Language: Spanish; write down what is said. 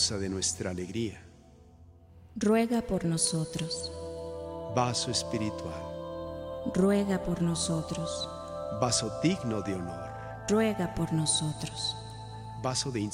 causa de nuestra alegría. Ruega por nosotros. Vaso espiritual, Ruega por nosotros. vaso digno de honor, Ruega por nosotros. vaso de